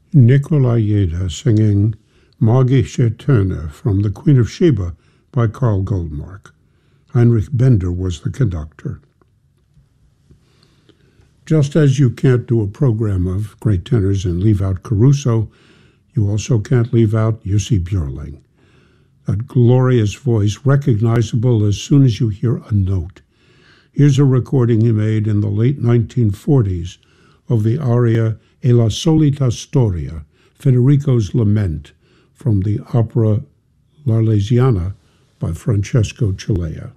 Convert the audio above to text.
Nikolai Yeda singing Magische Töne from The Queen of Sheba by Karl Goldmark. Heinrich Bender was the conductor. Just as you can't do a program of great tenors and leave out Caruso, you also can't leave out Jussi Björling. That glorious voice, recognizable as soon as you hear a note. Here's a recording he made in the late 1940s of the aria E la solita storia, Federico's Lament, from the opera L'Arlesiana by Francesco Cilea.